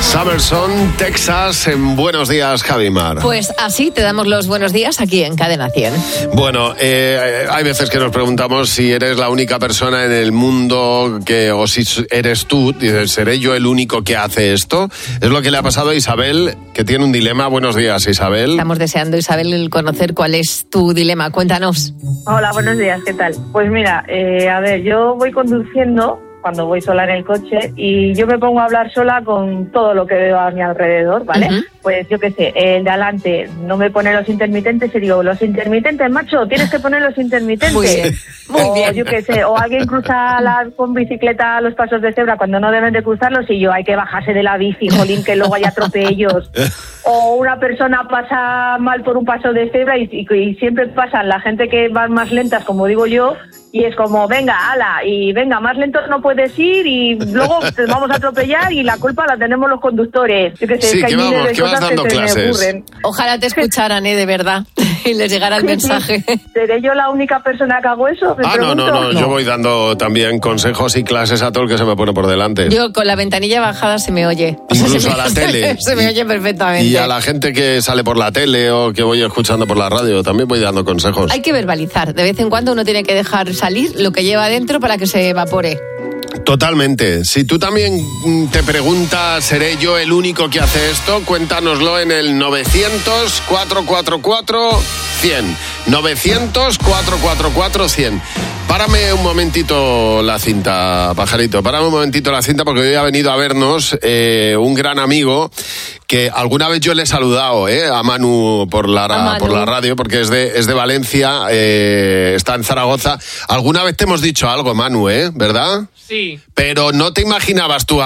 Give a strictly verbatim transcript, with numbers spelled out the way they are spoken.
Summerson, Texas, en Buenos Días, Javimar. Pues así te damos los buenos días aquí en Cadena cien. Bueno, eh, hay veces que nos preguntamos si eres la única persona en el mundo que, o si eres tú, dices, ¿seré yo el único que hace esto? Es lo que le ha pasado a Isabel, que tiene un dilema. Buenos días, Isabel. Estamos deseando, Isabel, conocer cuál es tu dilema. Cuéntanos. Hola, buenos días, ¿qué tal? Pues mira, eh, a ver, yo voy conduciendo cuando voy sola en el coche y yo me pongo a hablar sola con todo lo que veo a mi alrededor, ¿vale? Uh-huh. Pues yo qué sé, el de adelante no me pone los intermitentes y digo, los intermitentes, macho, tienes que poner los intermitentes. Muy bien, muy o, bien. yo qué sé, o alguien cruza la, con bicicleta los pasos de cebra cuando no deben de cruzarlos y yo, hay que bajarse de la bici, jolín, que luego hay atropellos. O una persona pasa mal por un paso de cebra y, y, y siempre pasan la gente que van más lentas, como digo yo, y es como, venga, ala, y venga, más lento no puedes ir y luego te vamos a atropellar y la culpa la tenemos los conductores. Yo que sé, sí, es que, que hay vamos, miles de que vas cosas dando que se clases. me ocurren. Ojalá te escucharan, ¿eh? De verdad, y les llegara el Sí, mensaje. sí. ¿Seré yo la única persona que hago eso? Ah, no, no, no, yo voy dando también consejos y clases a todo el que se me pone por delante. Yo con la ventanilla bajada se me oye. O sea, Incluso se me, a la tele. Se me oye perfectamente. Y a la gente que sale por la tele o que voy escuchando por la radio, también voy dando consejos. Hay que verbalizar. De vez en cuando uno tiene que dejar salir lo que lleva adentro para que se evapore. Totalmente. Si tú también te preguntas, ¿seré yo el único que hace esto? Cuéntanoslo en el novecientos, cuatrocientos cuarenta y cuatro, cien. novecientos, cuatrocientos cuarenta y cuatro, cien. Párame un momentito la cinta, pajarito. Párame un momentito la cinta porque hoy ha venido a vernos eh, un gran amigo que alguna vez yo le he saludado eh, a Manu por la, a Manu. por la radio porque es de, es de Valencia, eh, está en Zaragoza. Alguna vez te hemos dicho algo, Manu, ¿eh? ¿Verdad? Sí. Pero no te imaginabas tú